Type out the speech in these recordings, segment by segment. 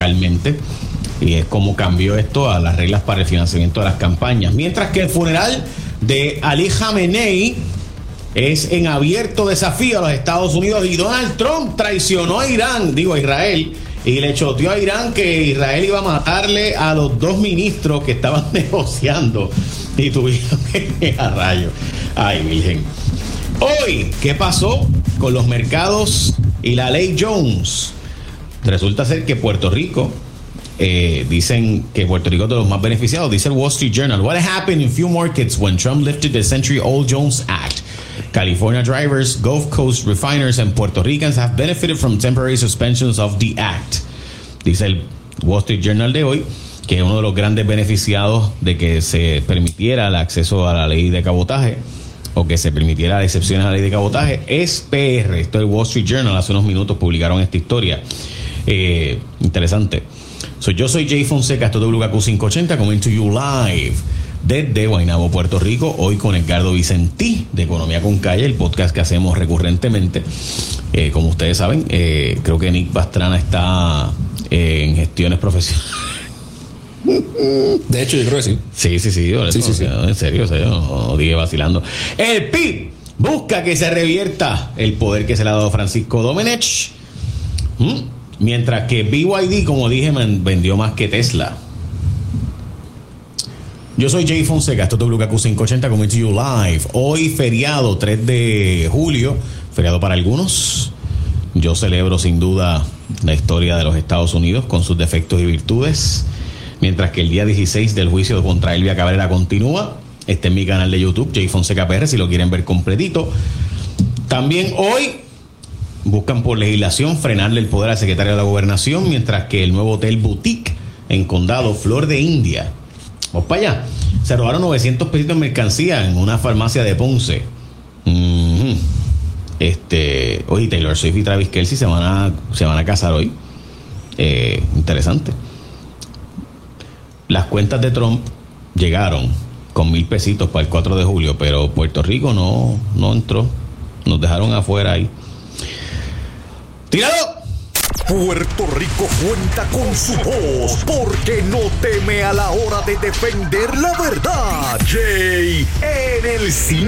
realmente. Y es como cambió esto a las reglas para el financiamiento de las campañas. Mientras que el funeral de Ali Khamenei es en abierto desafío a los Estados Unidos, y Donald Trump traicionó a Israel, y le choteó a Irán que Israel iba a matarle a los 2 ministros que estaban negociando, y tuvieron que a rayos. Ay, virgen. Hoy, ¿qué pasó con los mercados y la ley Jones? Resulta ser que Puerto Rico, dicen que Puerto Rico es de los más beneficiados. Dice el Wall Street Journal: What happened in few markets when Trump lifted the century-old Jones Act? California drivers, Gulf Coast refiners, and Puerto Ricans have benefited from temporary suspensions of the act. Dice el Wall Street Journal de hoy que uno de los grandes beneficiados de que se permitiera el acceso a la ley de cabotaje, o que se permitiera excepciones a la ley de cabotaje, es PR. Esto es el Wall Street Journal. Hace unos minutos publicaron esta historia. Interesante. Yo soy Jay Fonseca, esto es WKQ 580, coming to you live desde Guaynabo, Puerto Rico, hoy con Edgardo Vicentí de Economía con Calle, el podcast que hacemos recurrentemente. Como ustedes saben, creo que Nick Pastrana está en gestiones profesionales. De hecho, yo creo que sí. Sí. En serio, no diga vacilando. El PIB busca que se revierta el poder que se le ha dado Francisco Domenech. Mientras que BYD, como dije, vendió más que Tesla. Yo soy Jay Fonseca, esto es WKQ 580, coming to you live. Hoy feriado, 3 de julio, feriado para algunos. Yo celebro sin duda la historia de los Estados Unidos con sus defectos y virtudes. Mientras que el día 16 del juicio contra Elvia Cabrera continúa. Este es mi canal de YouTube, Jay Fonseca PR, si lo quieren ver completito. También hoy buscan por legislación frenarle el poder al secretario de la Gobernación, mientras que el nuevo hotel boutique en Condado, Flor de India, vamos para allá, se robaron 900 pesitos en mercancía en una farmacia de Ponce. Oye, Taylor Swift y Travis Kelce se van a casar hoy. Interesante. Las cuentas de Trump llegaron con 1,000 pesitos para el 4 de julio, pero Puerto Rico no entró. Nos dejaron afuera ahí. ¡Tíralo! Puerto Rico cuenta con su voz, porque no teme a la hora de defender la verdad. Jay en el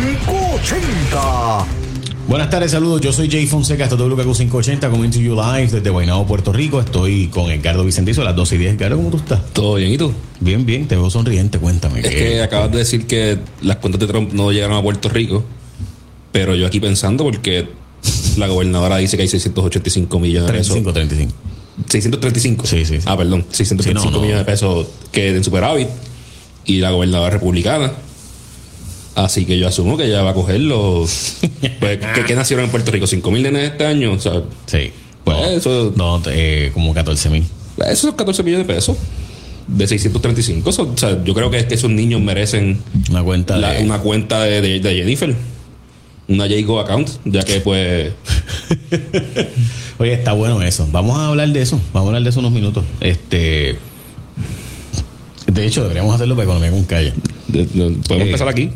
580. Buenas tardes, saludos. Yo soy Jay Fonseca, esto es WKQ 580, coming to you live desde Guaynabo, Puerto Rico. Estoy con Edgardo Vicentizo a las 12:10. Edgardo, ¿cómo tú estás? Todo bien, ¿y tú? Bien, te veo sonriente, cuéntame. Es que acabas de decir que las cuentas de Trump no llegaron a Puerto Rico, pero yo aquí pensando, porque la gobernadora dice que hay 685 millones de pesos. 35. 635. Sí. Perdón. 635 millones de pesos que en superávit, y la gobernadora republicana. Así que yo asumo que ella va a coger los... Pues, ¿qué nacieron en Puerto Rico? 5,000 nenes este año. O sea, sí. Pues como 14,000. Esos son 14 millones de pesos de 635. O sea, yo creo que esos niños merecen una cuenta de Jennifer. Una Jago account, ya que pues... Oye, está bueno eso. Vamos a hablar de eso unos minutos. De hecho, deberíamos hacerlo para Economía con Calle. Podemos empezar aquí.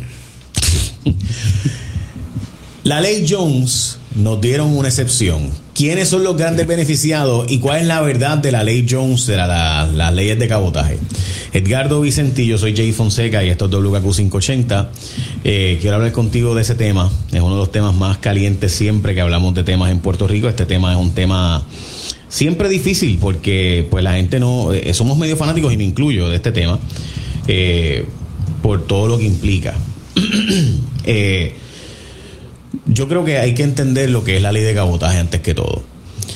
La ley Jones nos dieron una excepción. ¿Quiénes son los grandes beneficiados y cuál es la verdad de la ley Jones, de las leyes de cabotaje? Edgardo Vicentillo, soy Jay Fonseca y esto es WKQ 580. Quiero hablar contigo de ese tema. Es uno de los temas más calientes siempre que hablamos de temas en Puerto Rico. Este tema es un tema siempre difícil porque pues la gente no... somos medio fanáticos, y me incluyo, de este tema por todo lo que implica. Yo creo que hay que entender lo que es la ley de cabotaje antes que todo.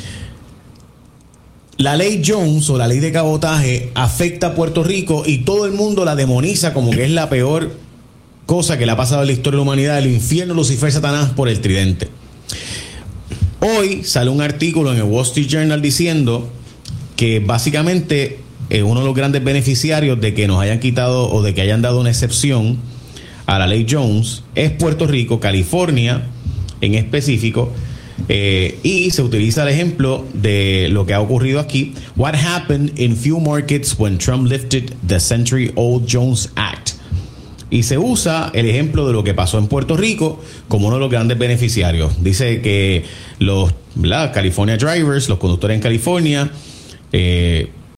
La ley Jones o la ley de cabotaje afecta a Puerto Rico y todo el mundo la demoniza como que es la peor cosa que le ha pasado en la historia de la humanidad, el infierno, Lucifer, Satanás por el tridente. Hoy sale un artículo en el Wall Street Journal diciendo que básicamente uno de los grandes beneficiarios de que nos hayan quitado o de que hayan dado una excepción a la ley Jones es Puerto Rico, California en específico, y se utiliza el ejemplo de lo que ha ocurrido aquí. What happened in few markets when Trump lifted the century-old Jones Act? Y se usa el ejemplo de lo que pasó en Puerto Rico como uno de los grandes beneficiarios. Dice que los California drivers, los conductores en California,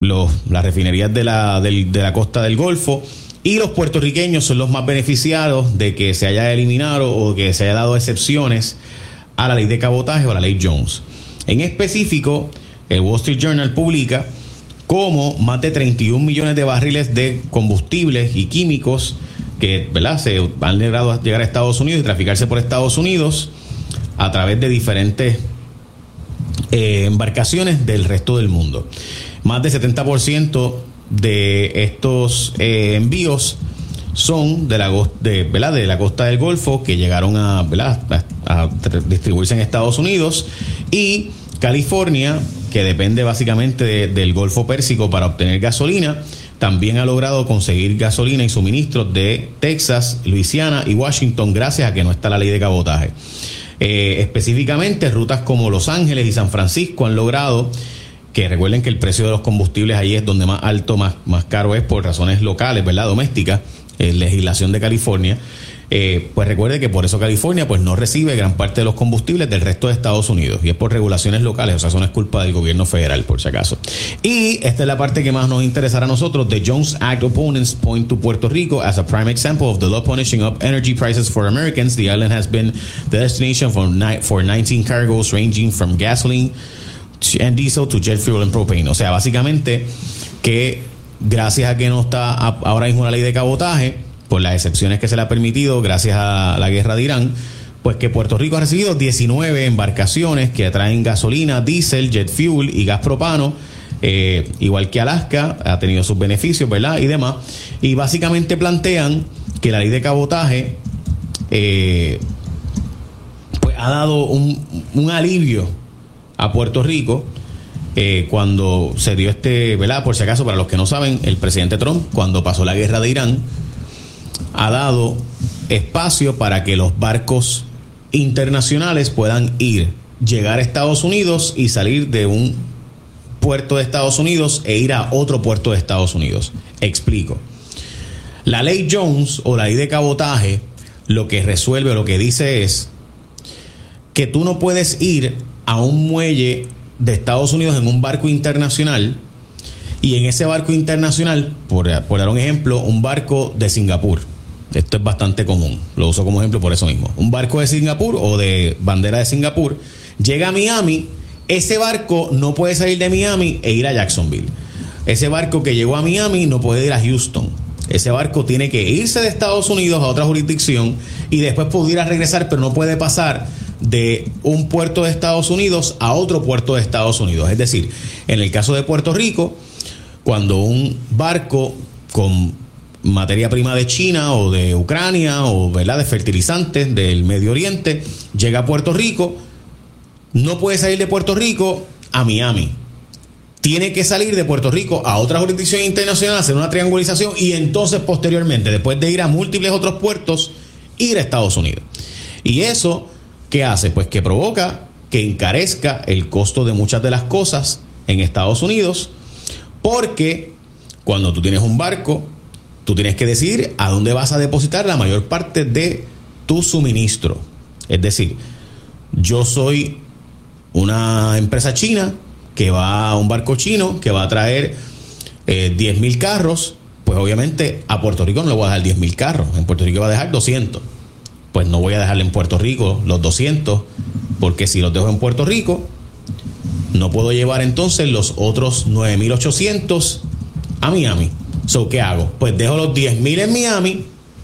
las refinerías de la costa del Golfo, y los puertorriqueños son los más beneficiados de que se haya eliminado o que se haya dado excepciones a la ley de cabotaje o a la ley Jones. En específico, el Wall Street Journal publica cómo más de 31 millones de barriles de combustibles y químicos que, ¿verdad?, se han logrado llegar a Estados Unidos y traficarse por Estados Unidos a través de diferentes embarcaciones del resto del mundo. Más del 70% de estos envíos son de la costa del Golfo, que llegaron a distribuirse en Estados Unidos, y California, que depende básicamente del Golfo Pérsico para obtener gasolina, también ha logrado conseguir gasolina y suministros de Texas, Luisiana y Washington gracias a que no está la ley de cabotaje. Específicamente, rutas como Los Ángeles y San Francisco han logrado que, recuerden que el precio de los combustibles ahí es donde más alto, más caro es por razones locales, ¿verdad?, domésticas, legislación de California. Pues recuerde que por eso California pues no recibe gran parte de los combustibles del resto de Estados Unidos, y es por regulaciones locales, o sea, eso no es culpa del gobierno federal, por si acaso. Y esta es la parte que más nos interesará a nosotros. The Jones Act opponents point to Puerto Rico as a prime example of the law punishing up energy prices for Americans. The island has been the destination for 19 cargoes ranging from gasoline and diesel to jet fuel and propane. O sea, básicamente que gracias a que no está ahora mismo la ley de cabotaje, por las excepciones que se le ha permitido gracias a la guerra de Irán, pues que Puerto Rico ha recibido 19 embarcaciones que traen gasolina, diésel, jet fuel y gas propano, igual que Alaska, ha tenido sus beneficios, ¿verdad?, y demás. Y básicamente plantean que la ley de cabotaje pues ha dado un alivio a Puerto Rico cuando se dio ¿verdad? Por si acaso, para los que no saben, el presidente Trump, cuando pasó la guerra de Irán, ha dado espacio para que los barcos internacionales puedan llegar a Estados Unidos y salir de un puerto de Estados Unidos e ir a otro puerto de Estados Unidos. Explico. La ley Jones o la ley de cabotaje lo que resuelve o lo que dice es que tú no puedes ir a un muelle de Estados Unidos en un barco internacional, y en ese barco internacional, por dar un ejemplo, un barco de Singapur. Esto es bastante común, lo uso como ejemplo por eso mismo. Un barco de Singapur o de bandera de Singapur llega a Miami. Ese barco no puede salir de Miami e ir a Jacksonville. Ese barco que llegó a Miami no puede ir a Houston. Ese barco tiene que irse de Estados Unidos a otra jurisdicción y después pudiera regresar, pero no puede pasar de un puerto de Estados Unidos a otro puerto de Estados Unidos. Es decir, en el caso de Puerto Rico, cuando un barco con materia prima de China o de Ucrania o, ¿verdad?, de fertilizantes del Medio Oriente llega a Puerto Rico, no puede salir de Puerto Rico a Miami. Tiene que salir de Puerto Rico a otra jurisdicción internacional, hacer una triangulización y entonces posteriormente, después de ir a múltiples otros puertos, ir a Estados Unidos. Y eso, ¿qué hace? Pues que provoca que encarezca el costo de muchas de las cosas en Estados Unidos, porque cuando tú tienes un barco, tú tienes que decidir a dónde vas a depositar la mayor parte de tu suministro. Es decir, yo soy una empresa china que va a un barco chino que va a traer 10,000 carros, pues obviamente a Puerto Rico no le voy a dejar 10,000 carros. En Puerto Rico va a dejar 200. Pues no voy a dejarle en Puerto Rico los 200, porque si los dejo en Puerto Rico, no puedo llevar entonces los otros 9,800 a Miami. So, ¿qué hago? Pues dejo los 10,000 en Miami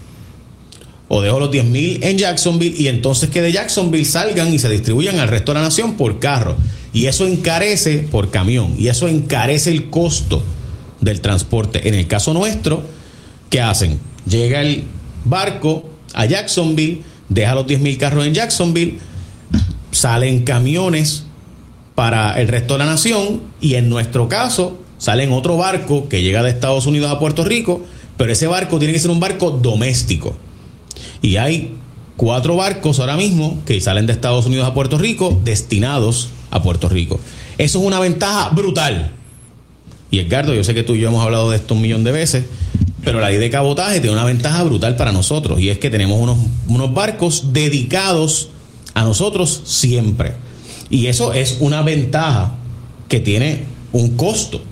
o dejo los 10,000 en Jacksonville, y entonces que de Jacksonville salgan y se distribuyan al resto de la nación por carro. Y eso encarece por camión, y eso encarece el costo del transporte. En el caso nuestro, ¿qué hacen? Llega el barco a Jacksonville, deja los 10,000 carros en Jacksonville, salen camiones para el resto de la nación, y en nuestro caso sale en otro barco que llega de Estados Unidos a Puerto Rico, pero ese barco tiene que ser un barco doméstico. Y hay 4 barcos ahora mismo que salen de Estados Unidos a Puerto Rico destinados a Puerto Rico. Eso es una ventaja brutal. Y Edgardo, yo sé que tú y yo hemos hablado de esto 1,000,000 de veces, pero la ley de cabotaje tiene una ventaja brutal para nosotros, y es que tenemos unos barcos dedicados a nosotros siempre. Y eso es una ventaja que tiene un costo.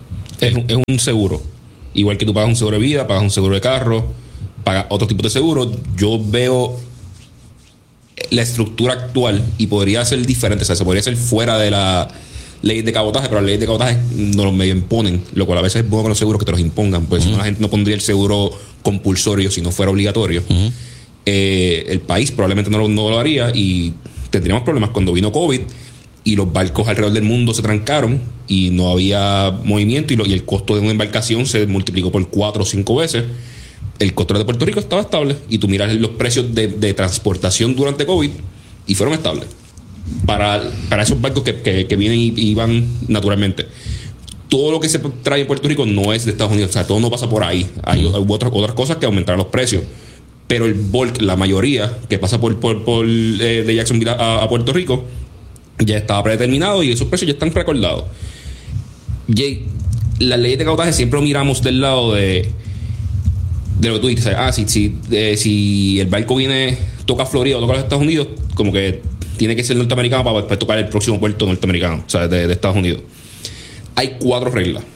Es un seguro. Igual que tú pagas un seguro de vida, pagas un seguro de carro, pagas otro tipo de seguro. Yo veo la estructura actual y podría ser diferente. O sea, se podría hacer fuera de la ley de cabotaje, pero las leyes de cabotaje nos los medio imponen, lo cual a veces es bueno con los seguros que te los impongan, porque si no la gente no pondría el seguro compulsorio si no fuera obligatorio. El país probablemente no lo haría y tendríamos problemas cuando vino COVID y los barcos alrededor del mundo se trancaron y no había movimiento y el costo de una embarcación se multiplicó por 4 o 5 veces. El costo de Puerto Rico estaba estable y tú miras los precios de transportación durante COVID y fueron estables para esos barcos que vienen y van naturalmente. Todo lo que se trae en Puerto Rico no es de Estados Unidos, o sea, todo no pasa por ahí. Hay otras cosas que aumentaron los precios, pero el bulk, la mayoría que pasa por de Jacksonville a Puerto Rico ya estaba predeterminado y esos precios ya están recordados. Jay, las leyes de cabotaje siempre lo miramos del lado de lo que tú dices. Si el barco toca Florida o toca los Estados Unidos, como que tiene que ser norteamericano para después tocar el próximo puerto norteamericano, o sea, de Estados Unidos. Hay 4 reglas.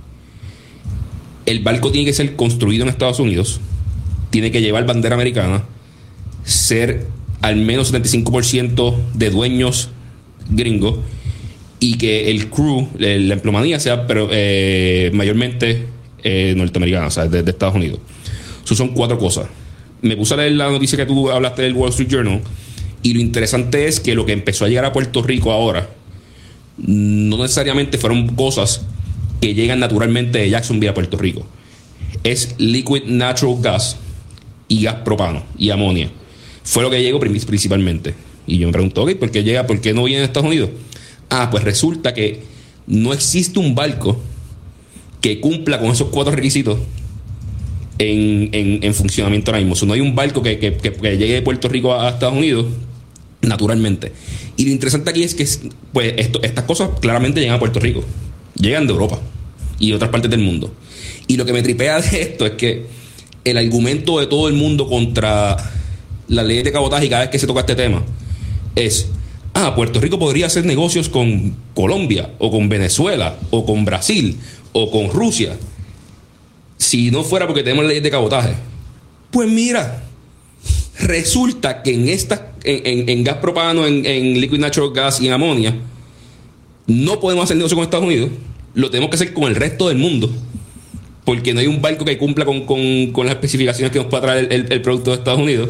El barco tiene que ser construido en Estados Unidos, tiene que llevar bandera americana, ser al menos 75% de dueños gringos y que el crew, la empleomanía sea mayormente norteamericana, o sea, de Estados Unidos. Eso son 4 cosas. Me puse a leer la noticia que tú hablaste del Wall Street Journal y lo interesante es que lo que empezó a llegar a Puerto Rico ahora no necesariamente fueron cosas que llegan naturalmente de Jacksonville a Puerto Rico. Es liquid natural gas y gas propano y amonia. Fue lo que llegó principalmente. Y yo me pregunto, ok, ¿por qué no viene de Estados Unidos? Pues resulta que no existe un barco que cumpla con esos 4 requisitos en funcionamiento ahora mismo. O sea, no hay un barco que llegue de Puerto Rico a Estados Unidos naturalmente. Y lo interesante aquí es que pues estas cosas claramente llegan a Puerto Rico, llegan de Europa y de otras partes del mundo. Y lo que me tripea de esto es que el argumento de todo el mundo contra la ley de cabotaje y cada vez que se toca este tema es: Puerto Rico podría hacer negocios con Colombia o con Venezuela o con Brasil o con Rusia si no fuera porque tenemos leyes de cabotaje. Pues mira, resulta que en gas propano, en liquid natural gas y en amonia, no podemos hacer negocio con Estados Unidos. Lo tenemos que hacer con el resto del mundo, porque no hay un barco que cumpla con las especificaciones que nos pueda traer el producto de Estados Unidos.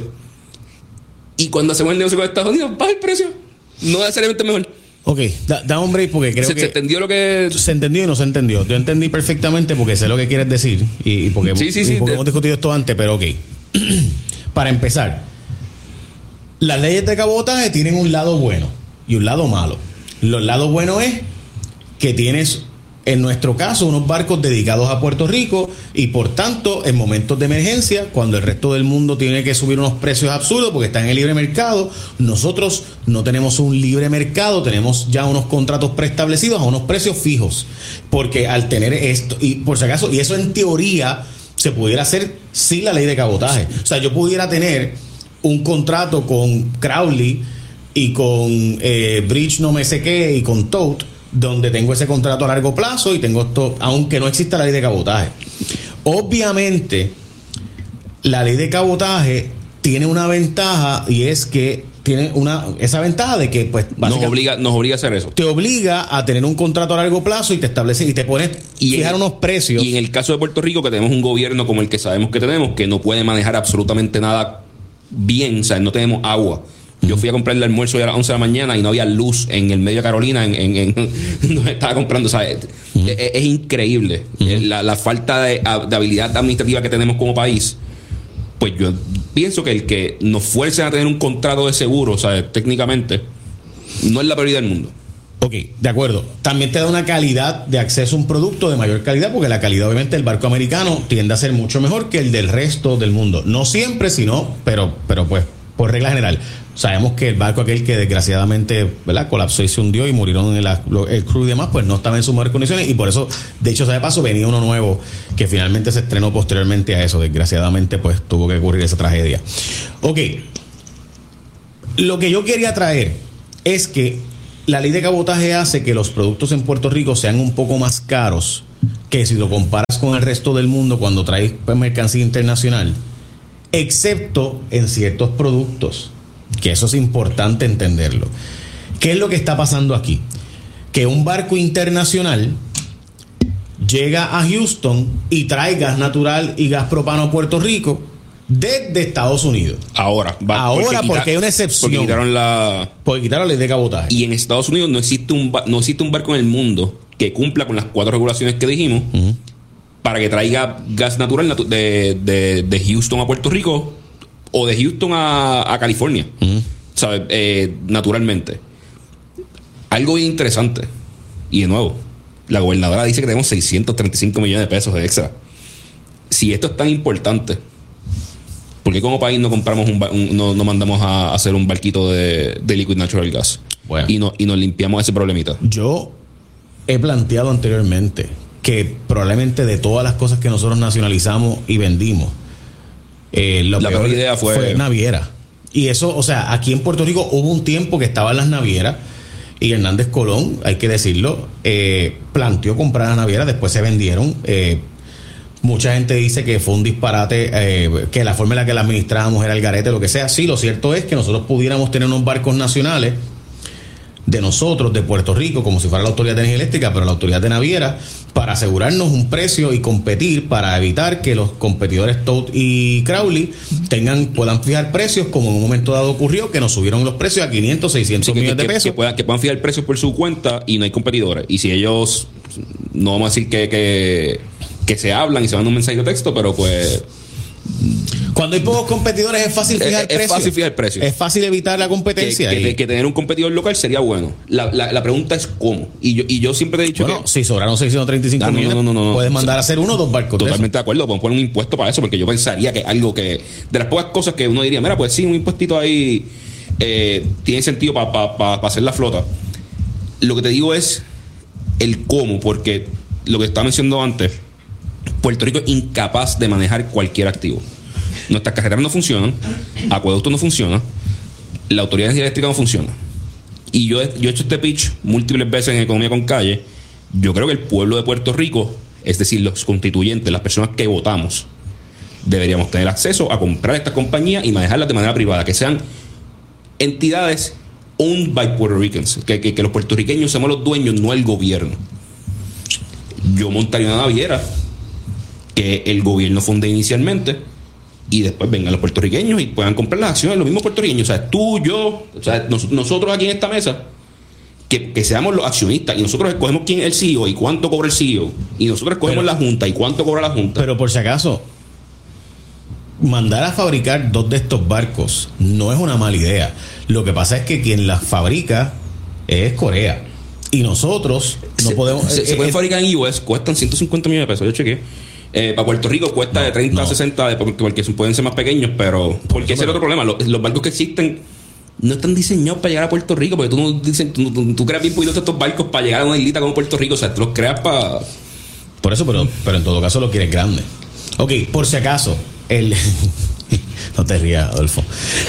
Y cuando hacemos el negocio con Estados Unidos, baja el precio. No necesariamente mejor. Ok, da un break porque creo que... ¿Se entendió lo que...? Se entendió y no se entendió. Yo entendí perfectamente porque sé lo que quieres decir y porque, porque hemos discutido esto antes, pero ok. Para empezar, las leyes de cabotaje tienen un lado bueno y un lado malo. El lado bueno es que tienes, en nuestro caso, unos barcos dedicados a Puerto Rico y por tanto, en momentos de emergencia, cuando el resto del mundo tiene que subir unos precios absurdos porque está en el libre mercado, nosotros no tenemos un libre mercado, tenemos ya unos contratos preestablecidos a unos precios fijos. Porque al tener esto, y por si acaso, y eso en teoría se pudiera hacer sin la ley de cabotaje. O sea, yo pudiera tener un contrato con Crowley y con Bridge no me sé qué y con Tote, donde tengo ese contrato a largo plazo y tengo esto, aunque no exista la ley de cabotaje. Obviamente, la ley de cabotaje tiene una ventaja y es que tiene esa ventaja de que pues nos obliga a hacer eso. Te obliga a tener un contrato a largo plazo y te establece y te pones fijar unos precios. Y en el caso de Puerto Rico, que tenemos un gobierno como el que sabemos que tenemos, que no puede manejar absolutamente nada bien, o sea, no tenemos agua. Yo fui a comprar el almuerzo a las 11 de la mañana y no había luz en el medio de Carolina, donde estaba comprando. O sea, es increíble la falta de habilidad administrativa que tenemos como país. Pues yo pienso que el que nos fuercen a tener un contrato de seguro, o sea, técnicamente, no es la prioridad del mundo. Ok, de acuerdo. También te da una calidad de acceso a un producto de mayor calidad, porque la calidad, obviamente, del barco americano tiende a ser mucho mejor que el del resto del mundo. No siempre, sino, pero pues, por regla general. Sabemos que el barco aquel que desgraciadamente, ¿verdad?, colapsó y se hundió y murieron el crew y demás, pues no estaba en sus mejores condiciones y por eso, de hecho, de paso, venía uno nuevo que finalmente se estrenó posteriormente a eso. Desgraciadamente, pues tuvo que ocurrir esa tragedia. Ok, lo que yo quería traer es que la ley de cabotaje hace que los productos en Puerto Rico sean un poco más caros que si lo comparas con el resto del mundo cuando traes mercancía internacional, excepto en ciertos productos, que eso es importante entenderlo. ¿Qué es lo que está pasando aquí? Que un barco internacional llega a Houston y trae gas natural y gas propano a Puerto Rico desde Estados Unidos. Ahora porque hay una excepción. Porque quitaron la ley de cabotaje. Y en Estados Unidos no existe un barco en el mundo que cumpla con las 4 regulaciones que dijimos para que traiga gas natural de Houston a Puerto Rico o de Houston a California. ¿Sabes? Naturalmente. Algo bien interesante. Y de nuevo, la gobernadora dice que tenemos 635 millones de pesos de extra. Si esto es tan importante, ¿por qué como país no compramos no mandamos a hacer un barquito de liquid natural gas? Bueno. Y nos limpiamos ese problemita. Yo he planteado anteriormente que probablemente de todas las cosas que nosotros nacionalizamos y vendimos, la peor idea fue naviera. Y eso, o sea, aquí en Puerto Rico hubo un tiempo que estaban las navieras y Hernández Colón, hay que decirlo, planteó comprar las navieras, después se vendieron. Mucha gente dice que fue un disparate, que la forma en la que la administrábamos era el garete, lo que sea. Sí, lo cierto es que nosotros pudiéramos tener unos barcos nacionales de nosotros, de Puerto Rico, como si fuera la Autoridad de Energía Eléctrica, pero la Autoridad de Naviera, para asegurarnos un precio y competir, para evitar que los competidores Todd y Crowley puedan fijar precios, como en un momento dado ocurrió, que nos subieron los precios a 500, 600 millones de pesos. Que puedan fijar precios por su cuenta y no hay competidores. Y si ellos, no vamos a decir que se hablan y se mandan un mensaje de texto, pero pues... Cuando hay pocos competidores es fácil fijar precios. Es fácil fijar precios. Es fácil evitar la competencia. Que tener un competidor local sería bueno. La pregunta es cómo. Y yo siempre he dicho si sobraron 635 millones, puedes mandar a hacer 1 o 2 barcos. Totalmente de acuerdo. Podemos poner un impuesto para eso, porque yo pensaría que algo que... De las pocas cosas que uno diría, mira, pues sí, un impuestito ahí tiene sentido para hacer la flota. Lo que te digo es el cómo, porque lo que estaba mencionando antes, Puerto Rico es incapaz de manejar cualquier activo. Nuestras carreteras no funcionan, acueductos no funcionan, la Autoridad de Energía Eléctrica no funciona. Y yo he hecho este pitch múltiples veces en Economía con Calle. Yo creo que el pueblo de Puerto Rico, es decir, los constituyentes, las personas que votamos, deberíamos tener acceso a comprar estas compañías y manejarlas de manera privada, que sean entidades owned by Puerto Ricans, que los puertorriqueños seamos los dueños, no el gobierno. Yo montaría una naviera que el gobierno funde inicialmente y después vengan los puertorriqueños y puedan comprar las acciones, los mismos puertorriqueños, o sea, tú, yo, o sea, nosotros aquí en esta mesa, que seamos los accionistas y nosotros escogemos quién es el CEO y cuánto cobra el CEO, y nosotros escogemos la Junta y cuánto cobra la Junta. Pero por si acaso, mandar a fabricar 2 de estos barcos no es una mala idea. Lo que pasa es que quien las fabrica es Corea. Y nosotros no podemos... Se pueden fabricar en US, cuestan 150 millones de pesos, yo chequeé. Para Puerto Rico cuesta de 30 a 60 porque pueden ser más pequeños, pero porque ese es el otro problema. Los barcos que existen no están diseñados para llegar a Puerto Rico, porque tú creas bien poquitos estos barcos para llegar a una islita como Puerto Rico, o sea, tú los creas para... Por eso, pero en todo caso lo quieres grande. Ok, por si acaso, no te rías, Adolfo.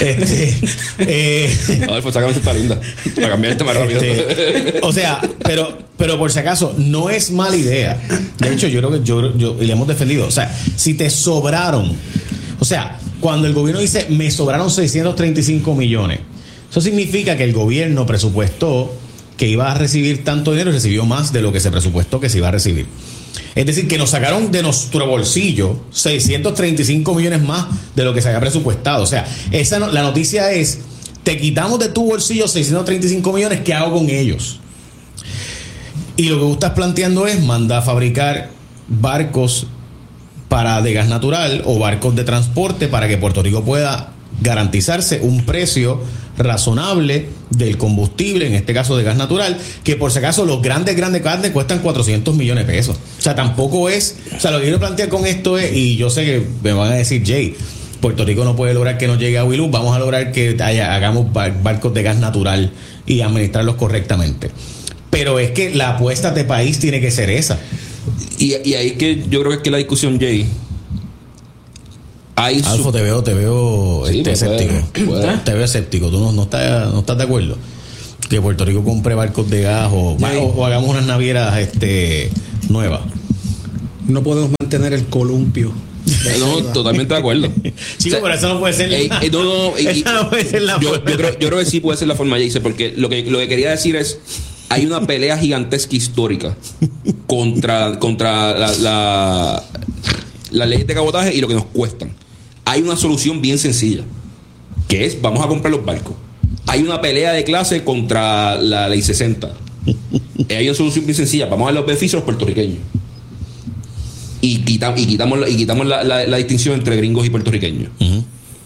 Adolfo, sácame esta linda para cambiar el tema rápido. O sea, pero por si acaso, no es mala idea. De hecho, yo creo que yo le hemos defendido. O sea, si te sobraron, o sea, cuando el gobierno dice me sobraron 635 millones, eso significa que el gobierno presupuestó que iba a recibir tanto dinero y recibió más de lo que se presupuestó que se iba a recibir. Es decir, que nos sacaron de nuestro bolsillo 635 millones más de lo que se había presupuestado. O sea, la noticia es, te quitamos de tu bolsillo 635 millones, ¿qué hago con ellos? Y lo que tú estás planteando es mandar a fabricar barcos de gas natural o barcos de transporte para que Puerto Rico pueda garantizarse un precio razonable del combustible, en este caso de gas natural, que por si acaso los grandes carnes cuestan 400 millones de pesos. O sea, tampoco es... O sea, lo que quiero plantear con esto es, y yo sé que me van a decir, Jay, Puerto Rico no puede lograr que nos llegue a Wilú, vamos a lograr que hagamos barcos de gas natural y administrarlos correctamente. Pero es que la apuesta de país tiene que ser esa. Y ahí que yo creo que es que la discusión, Jay... Alfo, te veo sí, escéptico. Te veo escéptico. Tú no estás de acuerdo que Puerto Rico compre barcos de gas o hagamos unas navieras nuevas. No podemos mantener el columpio. No, totalmente de acuerdo. Chico, pero eso no puede ser. Esa no puede ser la forma. Yo creo que sí puede ser la forma, Jason, porque lo que quería decir es: hay una pelea gigantesca histórica contra la ley de cabotaje y lo que nos cuestan. Hay una solución bien sencilla, que es: vamos a comprar los barcos. Hay una pelea de clase contra la ley 60. Hay una solución bien sencilla: vamos a dar los beneficios a los puertorriqueños. Y quitamos la distinción entre gringos y puertorriqueños. Uh-huh.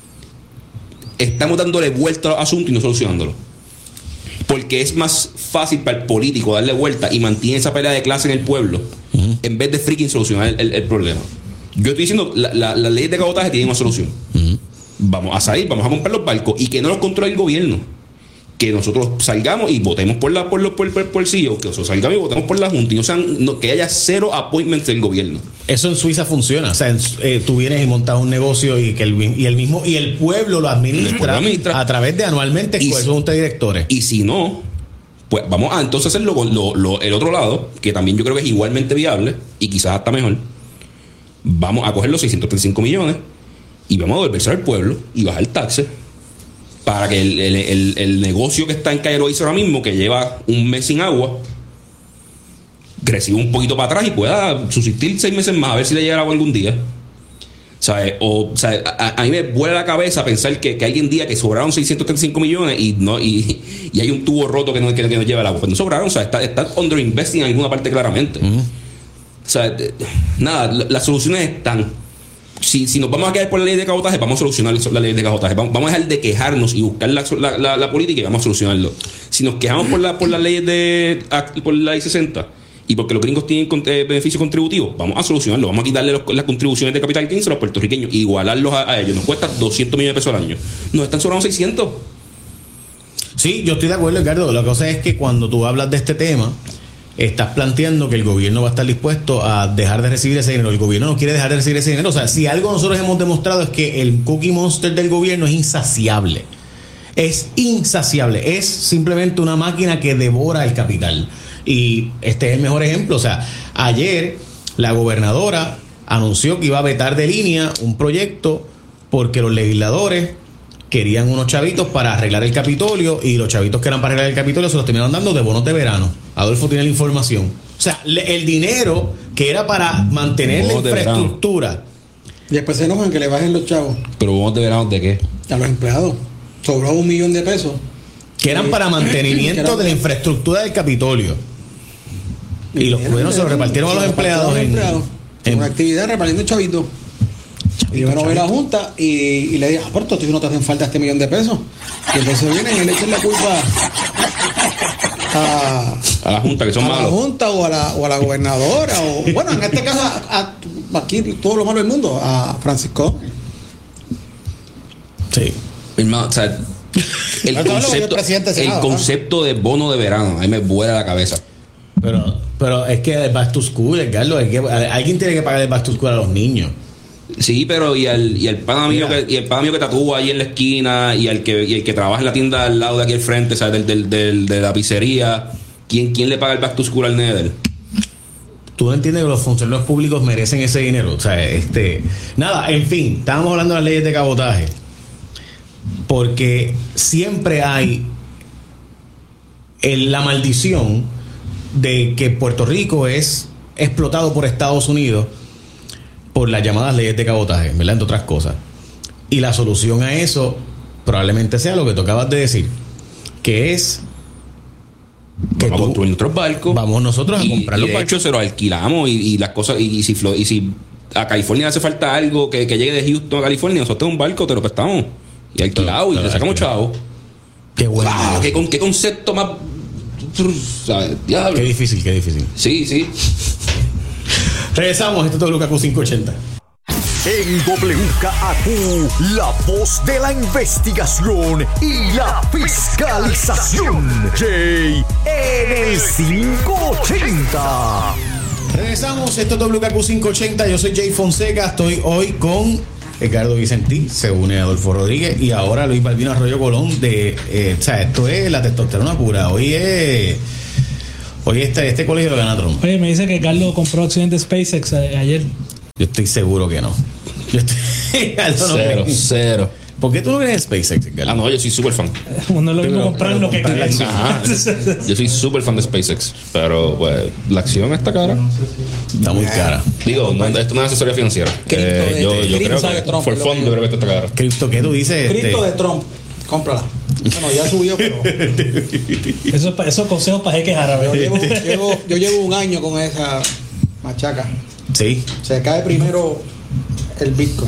Estamos dándole vuelta al asunto y no solucionándolo. Porque es más fácil para el político darle vuelta y mantiene esa pelea de clase en el pueblo, uh-huh, en vez de freaking solucionar el problema. Yo estoy diciendo, la ley de cabotaje tiene una solución. Uh-huh. Vamos a salir, vamos a comprar los barcos y que no los controle el gobierno. Que nosotros salgamos y votemos por el CEO, que nosotros salgamos y votemos por la Junta y que haya cero appointments del gobierno. Eso en Suiza funciona. O sea, tú vienes y montas un negocio y el pueblo lo administra a través de anualmente con su junta de directores. Y si no, pues vamos a entonces hacerlo con el otro lado, que también yo creo que es igualmente viable y quizás hasta mejor. Vamos a coger los 635 millones y vamos a devolverse al pueblo y bajar taxes, para que el negocio que está en Calle Loíza ahora mismo, que lleva un mes sin agua, reciba un poquito para atrás y pueda subsistir 6 meses más, a ver si le llega agua algún día. ¿Sabes? A mí me vuela la cabeza pensar que alguien diga que sobraron 635 millones y hay un tubo roto que no lleva el agua. Pues no sobraron, o sea, está underinvesting en alguna parte claramente. Uh-huh. O sea, nada, las soluciones están. Si nos vamos a quedar por la ley de cabotaje, vamos a solucionar la ley de cabotaje. Vamos a dejar de quejarnos y buscar la política y vamos a solucionarlo. Si nos quejamos por la ley por la ley 60 y porque los gringos tienen beneficios contributivos, vamos a solucionarlo. Vamos a quitarle las contribuciones de capital gains a los puertorriqueños y igualarlos a ellos. Nos cuesta 200 millones de pesos al año. Nos están sobrando 600. Sí, yo estoy de acuerdo, Ricardo. La cosa es que cuando tú hablas de este tema, estás planteando que el gobierno va a estar dispuesto a dejar de recibir ese dinero. El gobierno no quiere dejar de recibir ese dinero. O sea, si algo nosotros hemos demostrado es que el Cookie Monster del gobierno es insaciable. Es insaciable. Es simplemente una máquina que devora el capital. Y este es el mejor ejemplo. O sea, ayer la gobernadora anunció que iba a vetar de línea un proyecto porque los legisladores querían unos chavitos para arreglar el Capitolio y los chavitos que eran para arreglar el Capitolio se los terminaron dando de bonos de verano. Adolfo tiene la información. O sea, el dinero que era para mantener la infraestructura. Y después se enojan que le bajen los chavos. ¿Pero bonos de verano de qué? A los empleados. Sobró $1 millón de pesos. Que eran para mantenimiento de la infraestructura del Capitolio. Y los gobiernos se los repartieron a los empleados. En una actividad repartiendo chavitos. Y yo no voy a la junta y le dije, pero tú no te hacen falta $1 millón de pesos. Y entonces vienen y le echan la culpa a la junta, que son malos. A la junta o a la gobernadora. O bueno, en este caso, aquí todo lo malo del mundo, a Francisco. Sí. Hermano, o sea, el concepto de bono de verano, a mí me vuela la cabeza. Pero es que el back to school, Carlos, alguien tiene que pagar el back to school a los niños. Sí, pero y el pana mío que tatúa ahí en la esquina y el que trabaja en la tienda al lado de aquí al frente, ¿sabes? de la pizzería, ¿quién le paga el back to school al nene de él? Tú no entiendes que los funcionarios públicos merecen ese dinero. O sea, nada, en fin, estábamos hablando de las leyes de cabotaje. Porque siempre hay la maldición de que Puerto Rico es explotado por Estados Unidos por las llamadas leyes de cabotaje, ¿verdad? Entre otras cosas. Y la solución a eso probablemente sea lo que tú acabas de decir, que es que vamos a construir nuestros barcos. Vamos nosotros a comprar los barcos. De hecho, se los alquilamos y las cosas. Y si a California hace falta algo que llegue de Houston a California, nosotros un barco te lo prestamos y alquilado y le sacamos chavos. Qué bueno. Wow, qué concepto más. ¿Sabes? Diablo. Qué difícil. Sí. Regresamos, esto es WKQ 580. En WKAQ, la voz de la investigación y la fiscalización. Jay en el 580. Regresamos, esto es WKQ 580. Yo soy Jay Fonseca. Estoy hoy con Ricardo Vicentí, se une a Adolfo Rodríguez y ahora Luis Balbino Arroyo Colón. O sea, esto es la testosterona pura. Hoy Oye, este colegio lo gana Trump. Oye, me dice que Carlos compró acciones de SpaceX ayer. Yo estoy seguro que no. Cero. ¿Por qué tú no crees en SpaceX, Carlos? No, yo soy súper fan. Uno lo mismo comprar lo que quiere. Yo soy súper fan de SpaceX, pero pues la acción está cara. Está muy cara. Digo, no, esto no es asesoría financiera. Yo creo que Trump, por fondo yo creo que esto está cara. Cripto, ¿qué tú dices? Cripto de Trump, cómprala. Bueno, ya subió, pero Esos consejos para jeques árabes. yo llevo un año con esa machaca. Sí. Se cae primero el Bitcoin.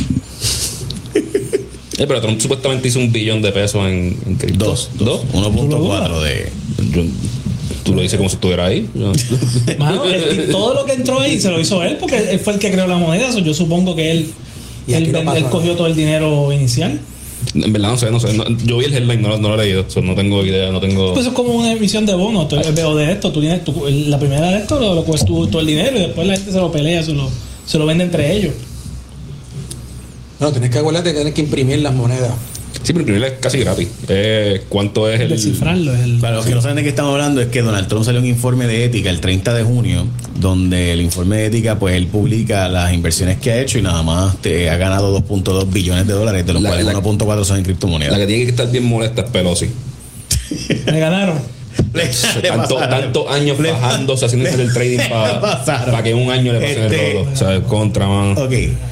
Pero Trump supuestamente hizo $1 billón en cripto. Dos. 1.4 de... Tú lo dices como si estuviera ahí. Mano, todo lo que entró ahí se lo hizo él porque él fue el que creó la moneda. Yo supongo que él cogió todo el dinero inicial. En verdad no sé. Yo vi el headline, no lo he leído. No tengo idea, Pues eso es como una emisión de bonos. Veo de esto. La primera de esto lo cuesta todo el dinero y después la gente se lo pelea, se lo vende entre ellos. No, tienes que acordarte que tienes que imprimir las monedas. Sí, pero imprimirla es casi gratis. ¿Cuánto es el...? Descifrarlo es el... Para los que no saben de qué estamos hablando, es que Donald Trump salió un informe de ética el 30 de junio, donde el informe de ética, pues él publica las inversiones que ha hecho y nada más ha ganado $2.2 billones, de los cuales 1.4 son en criptomonedas. La que tiene que estar bien molesta es Pelosi. Le ganaron. Tantos años bajándose, haciendo el trading para que un año le pasen el rolo. O sea, contra, mano. Ok.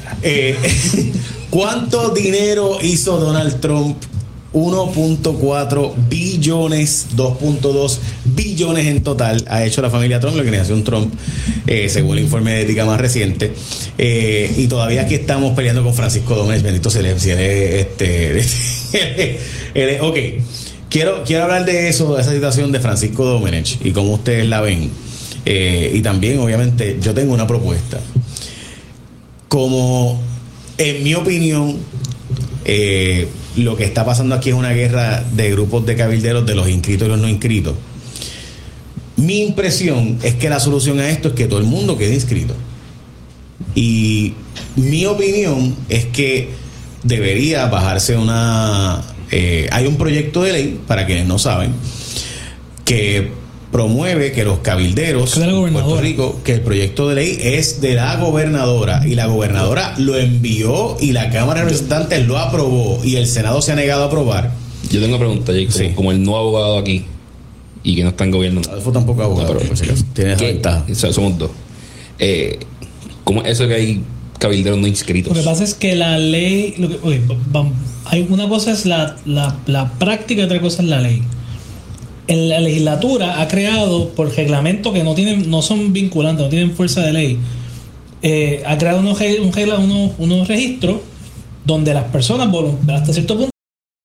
¿Cuánto dinero hizo Donald Trump? 1.4 billones, 2.2 billones en total ha hecho la familia Trump, la organización Trump, según el informe de ética más reciente. Y todavía aquí estamos peleando con Francisco Domenech, bendito se le ok. Quiero hablar de eso, de esa situación de Francisco Domenech y cómo ustedes la ven. Y también, obviamente, yo tengo una propuesta. Como, en mi opinión, lo que está pasando aquí es una guerra de grupos de cabilderos, de los inscritos y los no inscritos. Mi impresión es que la solución a esto es que todo el mundo quede inscrito. Y mi opinión es que debería bajarse hay un proyecto de ley, para quienes no saben, que promueve que los cabilderos de Puerto Rico, que el proyecto de ley es de la gobernadora y la gobernadora lo envió y la Cámara de Representantes lo aprobó y el Senado se ha negado a aprobar. Yo tengo una pregunta, Jake, como el nuevo abogado aquí y que no está en gobierno. Adolfo tampoco es abogado, pero por si acaso tiene esa ventaja. O sea, somos dos. ¿Cómo es eso que hay cabilderos no inscritos? Lo que pasa es que la ley, hay una cosa es la práctica y otra cosa es la ley. En la legislatura ha creado por reglamento que no son vinculantes, no tienen fuerza de ley. Ha creado unos registros donde las personas hasta cierto punto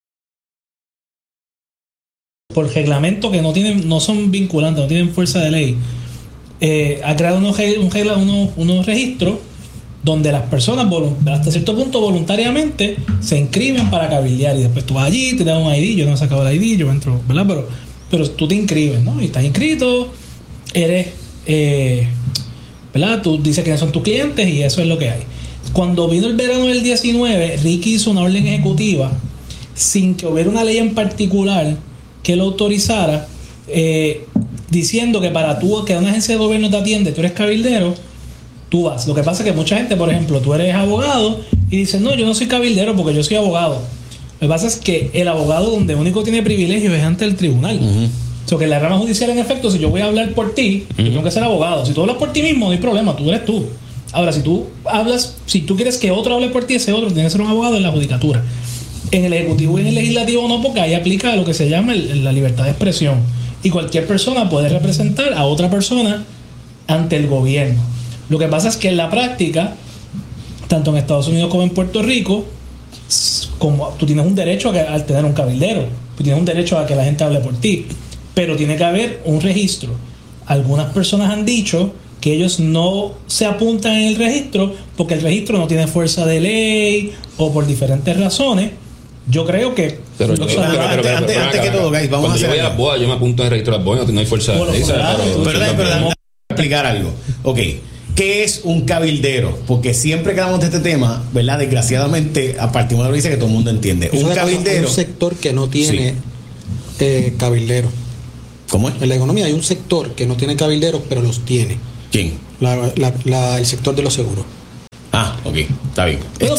por reglamento que no son vinculantes, no tienen fuerza de ley. Ha creado unos registros donde las personas hasta cierto punto voluntariamente se inscriben para cabildear y después tú vas allí, te dan un ID. Yo no he sacado el ID, yo entro, ¿verdad? Pero tú te inscribes, ¿no? Y estás inscrito, eres, ¿verdad? Tú dices quiénes son tus clientes y eso es lo que hay. Cuando vino el verano del 19, Ricky hizo una orden ejecutiva sin que hubiera una ley en particular que lo autorizara, diciendo que para tú, que una agencia de gobierno te atiende, tú eres cabildero, tú vas. Lo que pasa es que mucha gente, por ejemplo, tú eres abogado y dices, no, yo no soy cabildero porque yo soy abogado. Lo que pasa es que el abogado donde único tiene privilegios es ante el tribunal. O sea, que en la rama judicial, en efecto, si yo voy a hablar por ti, yo tengo que ser abogado. Si tú hablas por ti mismo, no hay problema, tú eres tú. Ahora, si tú quieres que otro hable por ti, ese otro tiene que ser un abogado en la judicatura. En el ejecutivo y en el legislativo no, porque ahí aplica lo que se llama la libertad de expresión. Y cualquier persona puede representar a otra persona ante el gobierno. Lo que pasa es que en la práctica, tanto en Estados Unidos como en Puerto Rico, como tú tienes un derecho a tener un cabildero, tú tienes un derecho a que la gente hable por ti, pero tiene que haber un registro. Algunas personas han dicho que ellos no se apuntan en el registro porque el registro no tiene fuerza de ley o por diferentes razones. Yo creo que... Pero antes que todo, guys, vamos a hacer... Yo voy a las bodas, yo me apunto en el registro de las bodas, no hay fuerza de ley. Pero déjame explicar algo. Ok. ¿Qué es un cabildero? Porque siempre que hablamos de este tema, ¿verdad? Desgraciadamente, a partir de una dice que todo el mundo entiende. Un cabildero. Un sector que no tiene cabildero. ¿Cómo es? En la economía hay un sector que no tiene cabilderos, pero los tiene. ¿Quién? El sector de los seguros. Ah, ok, está bien. Pero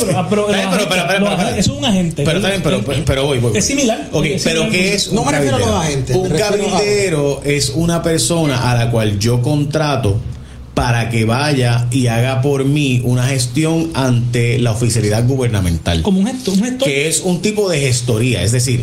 eso es un agente. Pero está bien, pero voy. Es similar. Ok, pero ¿qué es? No me refiero a los agentes. Un cabildero es una persona a la cual yo contrato para que vaya y haga por mí una gestión ante la oficialidad gubernamental. Como un gestor. Que es un tipo de gestoría. Es decir,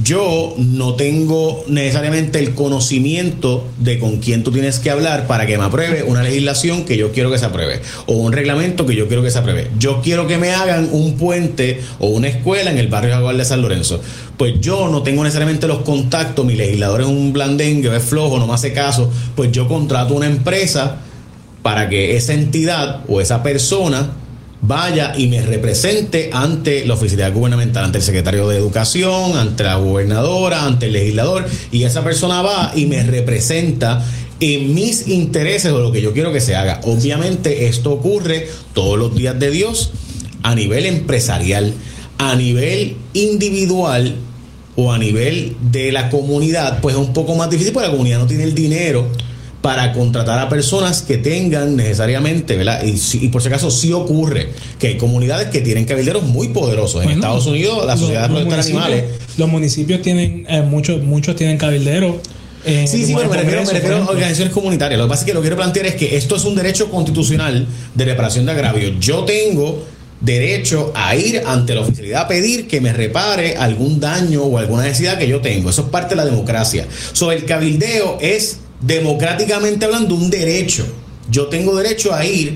yo no tengo necesariamente el conocimiento de con quién tú tienes que hablar para que me apruebe una legislación que yo quiero que se apruebe o un reglamento que yo quiero que se apruebe. Yo quiero que me hagan un puente o una escuela en el barrio Jaguar de San Lorenzo. Pues yo no tengo necesariamente los contactos, mi legislador es un blandengue, es flojo, no me hace caso, pues yo contrato una empresa para que esa entidad o esa persona vaya y me represente ante la oficialidad gubernamental, ante el secretario de Educación, ante la gobernadora, ante el legislador, y esa persona va y me representa en mis intereses o lo que yo quiero que se haga. Obviamente esto ocurre todos los días de Dios a nivel empresarial, a nivel individual o a nivel de la comunidad, pues es un poco más difícil porque la comunidad no tiene el dinero para contratar a personas que tengan necesariamente, ¿verdad? Y por si acaso sí ocurre que hay comunidades que tienen cabilderos muy poderosos. En Estados Unidos, la Sociedad de Protección de Animales. Los municipios tienen, muchos tienen cabilderos. Sí, pero me refiero a organizaciones comunitarias. Lo que pasa es que lo que quiero plantear es que esto es un derecho constitucional de reparación de agravios. Yo tengo derecho a ir ante la oficialidad a pedir que me repare algún daño o alguna necesidad que yo tengo. Eso es parte de la democracia. El cabildeo es, democráticamente hablando, un derecho. Yo tengo derecho a ir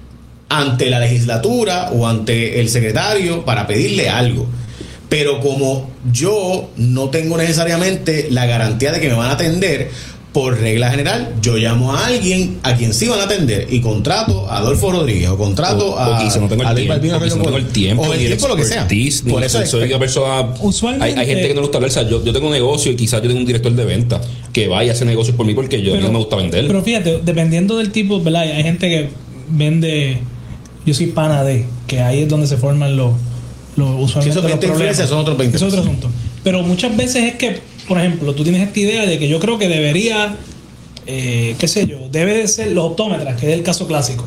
ante la legislatura o ante el secretario para pedirle algo. Pero como yo no tengo necesariamente la garantía de que me van a atender, por regla general, yo llamo a alguien a quien sí van a atender y contrato a Adolfo Rodríguez o contrato a quizá no tengo el tiempo o el tiempo lo que sea. Por eso soy una persona. Hay gente que no le gusta hablar. O sea, yo tengo un negocio y quizás yo tengo un director de venta que vaya a hacer negocios por mí porque no me gusta vender. Pero fíjate, dependiendo del tipo, ¿verdad? Hay gente que vende. Yo soy pana de, que ahí es donde se forman los usualmente si eso los problemas. Son otros 20. Es otro asunto. Pero muchas veces es que, por ejemplo, tú tienes esta idea de que yo creo que debería, qué sé yo, debe de ser los optómetras, que es el caso clásico.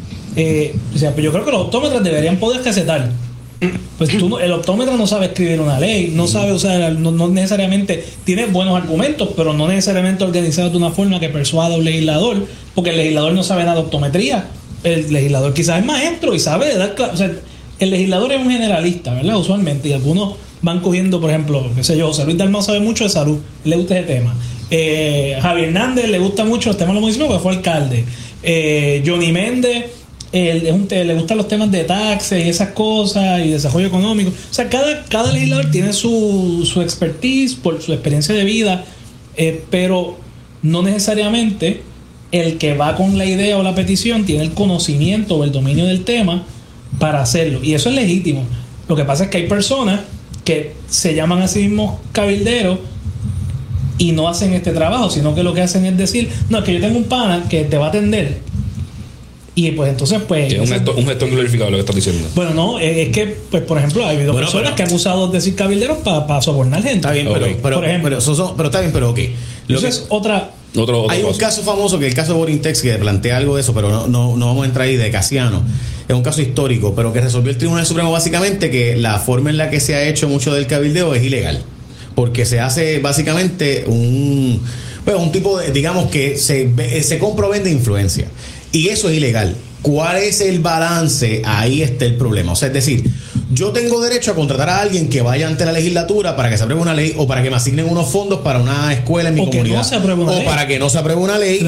O sea, pues yo creo que los optómetras deberían poder recetar. Pues el optómetra no sabe escribir una ley, no sabe usar, no necesariamente tiene buenos argumentos, pero no necesariamente organizado de una forma que persuada a un legislador, porque el legislador no sabe nada de optometría. El legislador quizás es maestro y sabe de dar clases. O sea, el legislador es un generalista, ¿verdad? Usualmente, y algunos van cogiendo, por ejemplo, qué sé yo, José Luis Dalmau sabe mucho de salud, le gusta ese tema. Javier Hernández le gusta mucho los temas de los municipios porque fue alcalde. Johnny Méndez le gustan los temas de taxes y esas cosas y desarrollo económico. O sea, cada legislador tiene su expertise por su experiencia de vida, pero no necesariamente el que va con la idea o la petición tiene el conocimiento o el dominio del tema para hacerlo. Y eso es legítimo. Lo que pasa es que hay personas que se llaman a sí mismos cabilderos y no hacen este trabajo, sino que lo que hacen es decir, no, es que yo tengo un pana que te va a atender. Y pues entonces, pues... Es un gestor glorificado lo que estás diciendo. Bueno, no, es que, pues por ejemplo, hay habido personas que han usado decir cabilderos para sobornar gente. Está bien, okay. pero está bien, pero ok. Eso es otra... Hay un caso famoso que es el caso de Borintex que plantea algo de eso, pero no vamos a entrar ahí, de Casiano. Es un caso histórico, pero que resolvió el Tribunal Supremo básicamente que la forma en la que se ha hecho mucho del cabildeo es ilegal, porque se hace básicamente un tipo de, digamos que se compra o vende influencia, y eso es ilegal. ¿Cuál es el balance? Ahí está el problema. O sea, es decir, yo tengo derecho a contratar a alguien que vaya ante la legislatura para que se apruebe una ley o para que me asignen unos fondos para una escuela en mi comunidad. No se apruebe una ley. Para que no se apruebe una ley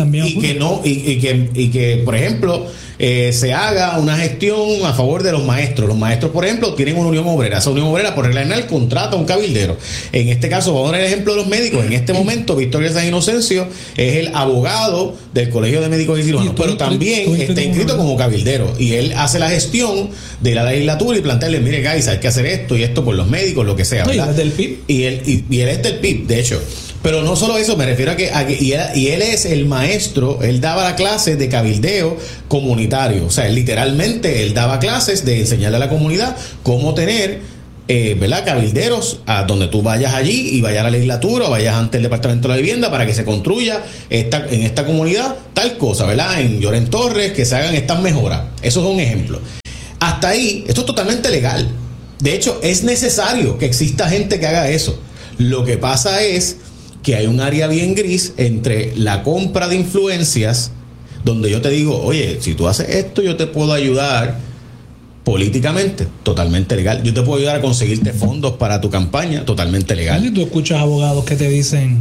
y que, por ejemplo, se haga una gestión a favor de los maestros. Los maestros, por ejemplo, tienen una unión obrera. Esa unión obrera, por regla general, contrata a un cabildero. En este caso, vamos a dar el ejemplo de los médicos. En este momento, Víctor San Inocencio es el abogado del Colegio de Médicos y Cirujanos, pero también está inscrito como cabildero. Y él hace la gestión de la legislatura y plantearle, mire, guys, hay que hacer esto y esto por los médicos, lo que sea, ¿verdad? Y él es del PIB. Y él es del PIB, de hecho. Pero no solo eso, me refiero a que él es el maestro, él daba la clase de cabildeo comunitario. O sea, literalmente él daba clases de enseñarle a la comunidad cómo tener ¿verdad? Cabilderos a donde tú vayas allí y vayas a la legislatura o vayas ante el Departamento de la Vivienda para que se construya en esta comunidad tal cosa, ¿verdad? En Lloren Torres, que se hagan estas mejoras. Eso es un ejemplo. Hasta ahí, esto es totalmente legal. De hecho, es necesario que exista gente que haga eso. Lo que pasa es que hay un área bien gris entre la compra de influencias, donde yo te digo, oye, si tú haces esto, yo te puedo ayudar políticamente, totalmente legal. Yo te puedo ayudar a conseguirte fondos para tu campaña, totalmente legal. Si tú escuchas abogados que te dicen,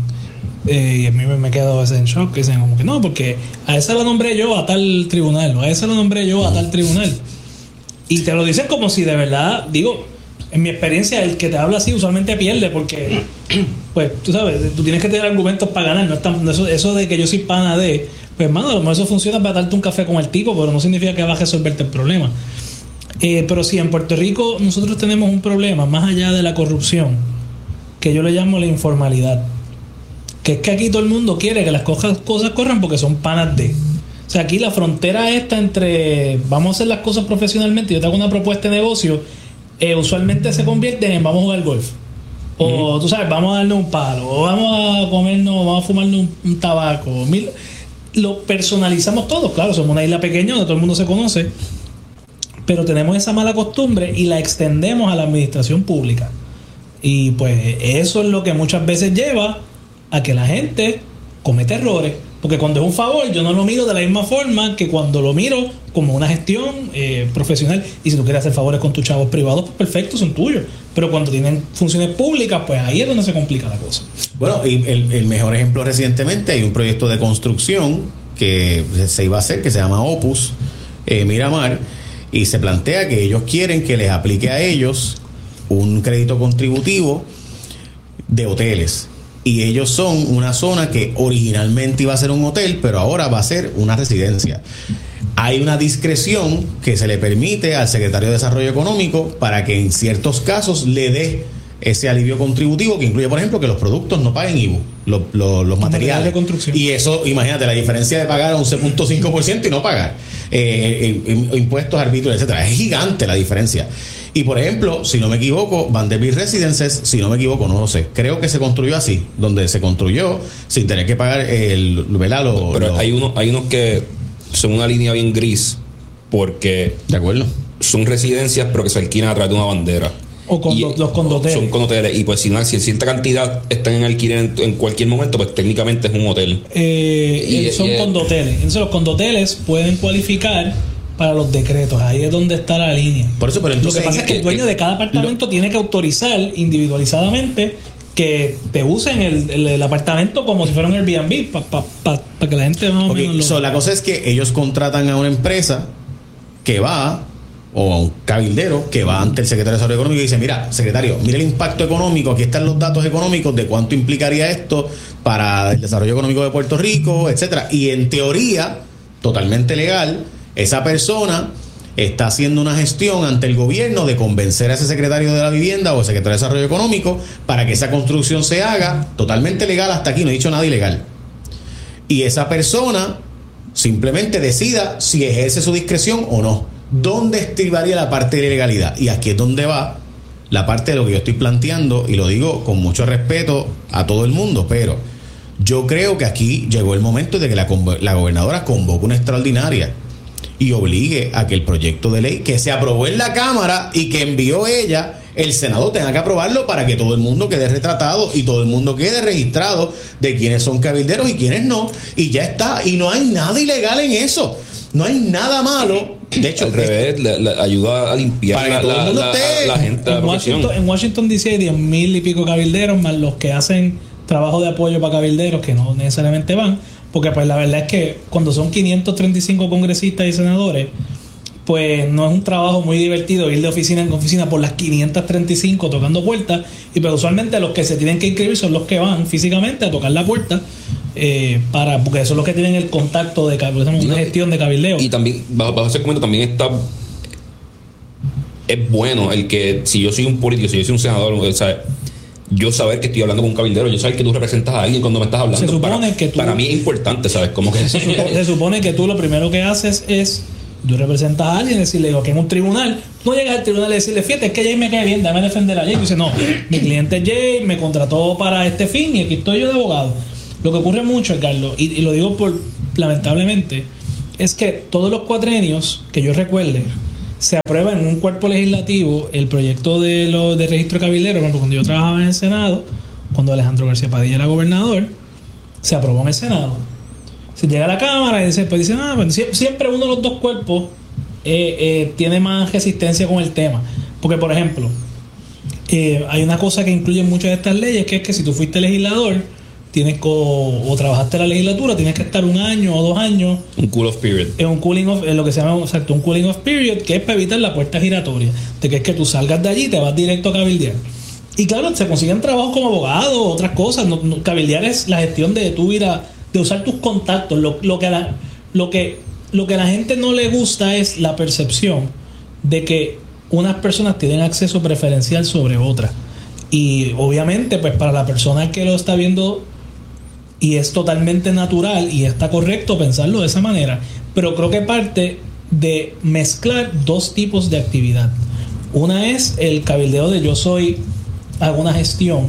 y a mí me quedo a veces en shock, que dicen como que no, porque a esa lo nombré yo a tal tribunal, o a esa lo nombré yo a tal tribunal. Y te lo dicen como si de verdad, digo, en mi experiencia, el que te habla así usualmente pierde, porque, pues, tú sabes, tú tienes que tener argumentos para ganar. No es tan, eso de que yo soy pana de, pues, hermano, a lo mejor eso funciona para darte un café con el tipo, pero no significa que vas a resolverte el problema. Pero sí, en Puerto Rico nosotros tenemos un problema más allá de la corrupción, que yo le llamo la informalidad, que es que aquí todo el mundo quiere que las cosas corran porque son panas de. O sea, aquí la frontera esta entre vamos a hacer las cosas profesionalmente y yo te hago una propuesta de negocio, usualmente se convierte en vamos a jugar golf, o tú sabes, vamos a darle un palo, o vamos a comernos, vamos a fumarnos un tabaco. Lo personalizamos todo. Claro, somos una isla pequeña donde todo el mundo se conoce, pero tenemos esa mala costumbre y la extendemos a la administración pública. Y pues eso es lo que muchas veces lleva a que la gente cometa errores. Porque cuando es un favor, yo no lo miro de la misma forma que cuando lo miro como una gestión profesional. Y si tú quieres hacer favores con tus chavos privados, pues perfecto, son tuyos. Pero cuando tienen funciones públicas, pues ahí es donde se complica la cosa. Bueno, y el mejor ejemplo recientemente, hay un proyecto de construcción que se iba a hacer, que se llama Opus Miramar, y se plantea que ellos quieren que les aplique a ellos un crédito contributivo de hoteles. Y ellos son una zona que originalmente iba a ser un hotel, pero ahora va a ser una residencia. Hay una discreción que se le permite al secretario de Desarrollo Económico para que en ciertos casos le dé ese alivio contributivo, que incluye, por ejemplo, que los productos no paguen IVU, los materiales de construcción. Y eso, imagínate, la diferencia de pagar 11.5% y no pagar impuestos, arbitrios, etcétera. Es gigante la diferencia. Y por ejemplo, si no me equivoco, Vanderbilt Residences, si no me equivoco, no lo sé, creo que se construyó así, donde se construyó sin tener que pagar el velado. Pero hay unos que son una línea bien gris, porque de acuerdo, son residencias pero que se alquilan a través de una bandera. O con los condoteles. Son condoteles. Y pues si cierta cantidad están en alquiler en cualquier momento, pues técnicamente es un hotel. Son condoteles. Entonces los condoteles pueden cualificar para los decretos. Ahí es donde está la línea. Por eso, pero entonces, lo que pasa es que el dueño de cada apartamento tiene que autorizar individualizadamente que te usen el apartamento como si fuera un Airbnb para que la gente más o menos la cosa es que ellos contratan a una empresa que va, o a un cabildero que va ante el secretario de Desarrollo Económico y dice, mira, secretario, mira el impacto económico, aquí están los datos económicos de cuánto implicaría esto para el desarrollo económico de Puerto Rico, etcétera. Y en teoría, totalmente legal, esa persona está haciendo una gestión ante el gobierno de convencer a ese secretario de la vivienda o secretario de Desarrollo Económico para que esa construcción se haga totalmente legal. Hasta aquí no he dicho nada ilegal. Y esa persona simplemente decida si ejerce su discreción o no. ¿Dónde estribaría la parte de legalidad? Y aquí es donde va la parte de lo que yo estoy planteando, y lo digo con mucho respeto a todo el mundo, pero yo creo que aquí llegó el momento de que la gobernadora convoque una extraordinaria y obligue a que el proyecto de ley que se aprobó en la Cámara y que envió ella, el Senado tenga que aprobarlo para que todo el mundo quede retratado y todo el mundo quede registrado de quiénes son cabilderos y quiénes no, y ya está. Y no hay nada ilegal en eso, no hay nada malo. De hecho, al revés, le ayuda a limpiar la gente. En Washington DC hay 10,000 y pico cabilderos, más los que hacen trabajo de apoyo para cabilderos que no necesariamente van, porque pues la verdad es que cuando son 535 congresistas y senadores, pues no es un trabajo muy divertido ir de oficina en oficina por las 535 tocando puertas, y pues usualmente los que se tienen que inscribir son los que van físicamente a tocar la puerta, porque son los que tienen el contacto de una gestión de cabildeo. Y también bajo ese comentario también es bueno el que, si yo soy un político, si yo soy un senador, o sea, yo saber que estoy hablando con un cabildero, yo saber que tú representas a alguien cuando me estás hablando. Se supone que para mí es importante, ¿sabes? Como que se supone que tú lo primero que haces es Tú representas a alguien y decirle, digo, que en un tribunal, no llegas al tribunal y decirle, fíjate, es que Jay me cae bien, dame defender a Jay. Y dice, no, mi cliente es Jay, me contrató para este fin y aquí estoy yo de abogado. Lo que ocurre mucho, Carlos, y lo digo lamentablemente, es que todos los cuatrenios que yo recuerde, se aprueba en un cuerpo legislativo el proyecto de registro cabildero. Por ejemplo, cuando yo trabajaba en el Senado, cuando Alejandro García Padilla era gobernador, se aprobó en el Senado. Se llega a la Cámara y después dicen, pues siempre uno de los dos cuerpos tiene más resistencia con el tema. Porque, por ejemplo, hay una cosa que incluye muchas de estas leyes, que es que si tú fuiste legislador, tienes o trabajaste en la legislatura, tienes que estar 1 año o 2 años. Un cool off period. En un cooling off, lo que se llama un cooling off period, que es para evitar la puerta giratoria, de que es que tú salgas de allí y te vas directo a cabildear. Y claro, se consiguen trabajos como abogado, otras cosas. Cabildear es la gestión de tu vida, de usar tus contactos. Lo que a la gente no le gusta es la percepción de que unas personas tienen acceso preferencial sobre otras. Y obviamente, pues para la persona que lo está viendo, y es totalmente natural y está correcto pensarlo de esa manera, pero creo que parte de mezclar dos tipos de actividad. Una es el cabildeo de hago una gestión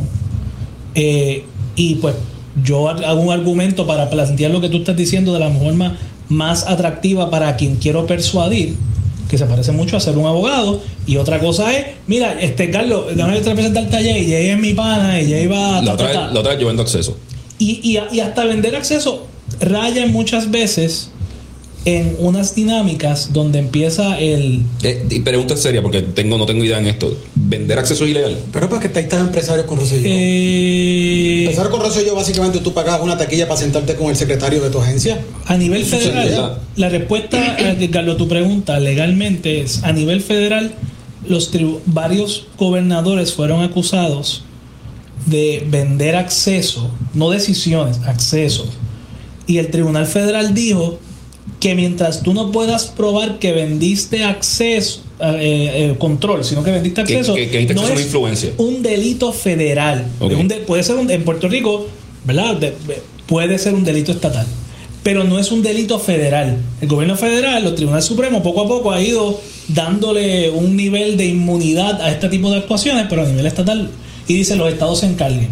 y pues yo hago un argumento para plantear lo que tú estás diciendo de la forma más atractiva para quien quiero persuadir, que se parece mucho a ser un abogado. Y otra cosa es, mira, Carlos, déjame representarte a Jay es mi pana y Jay va a... La otra vez yo vendo acceso. Y hasta vender acceso raya muchas veces en unas dinámicas donde empieza el... Y pregunta seria, porque no tengo idea en esto. ¿Vender acceso es ilegal? Pero porque ahí están empresarios con Rosselló. Empezar con Rosselló, básicamente tú pagas una taquilla para sentarte con el secretario de tu agencia. A nivel federal, la respuesta a Carlos, tu pregunta legalmente es, a nivel federal, varios gobernadores fueron acusados de vender acceso, no decisiones, acceso. Y el Tribunal Federal dijo que mientras tú no puedas probar que vendiste acceso, control, sino que vendiste acceso, que no es influencia. Un delito federal. Okay. Puede ser en Puerto Rico, ¿verdad? Puede ser un delito estatal, pero no es un delito federal. El gobierno federal, los tribunales supremos, poco a poco ha ido dándole un nivel de inmunidad a este tipo de actuaciones, pero a nivel estatal, y dice los estados se encarguen.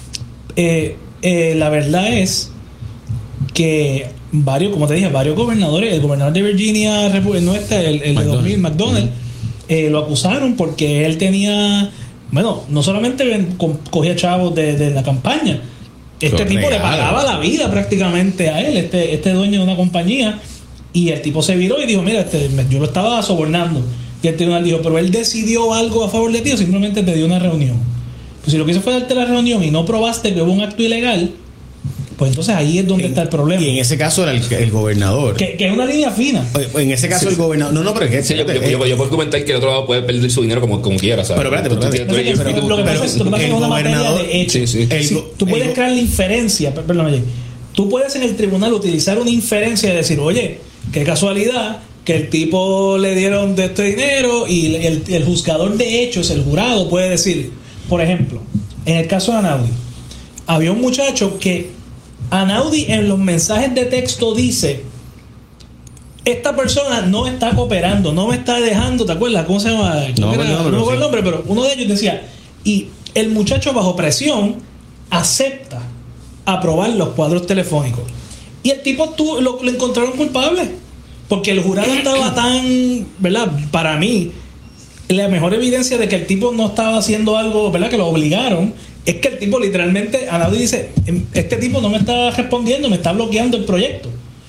La verdad es que varios gobernadores, el gobernador de Virginia, el de 2000, McDonald, lo acusaron porque él tenía, no solamente cogía chavos de la campaña, tipo le pagaba la vida prácticamente a él, este dueño de una compañía, y el tipo se viró y dijo, mira, yo lo estaba sobornando, y el tribunal dijo, pero él decidió algo a favor de ti o simplemente te dio una reunión. Pues si lo que hizo fue darte la reunión y no probaste que hubo un acto ilegal, pues entonces ahí es donde está el problema. Y en ese caso era el gobernador. Que es una línea fina. En ese caso el gobernador... No, pero es que... Sí, yo puedo comentar que el otro lado puede perder su dinero como quiera, ¿sabes? Pero espérate. Lo que pasa es que es una materia de hecho. Sí. Tú puedes crear la inferencia, tú puedes en el tribunal utilizar una inferencia y decir, oye, qué casualidad que el tipo le dieron de este dinero, y el juzgador de hechos, el jurado, puede decir, por ejemplo, en el caso de Anaudi, había un muchacho que Anaudi en los mensajes de texto dice, esta persona no está cooperando, no me está dejando, ¿te acuerdas? ¿Cómo se llama? No me acuerdo el nombre, pero uno de ellos decía, y el muchacho bajo presión acepta aprobar los cuadros telefónicos, y el tipo lo encontraron culpable porque el jurado estaba tan, ¿verdad? Para mí la mejor evidencia de que el tipo no estaba haciendo algo, ¿verdad?, que lo obligaron, es que el tipo literalmente, Anaudi dice, este tipo no me está respondiendo, me está bloqueando el proyecto.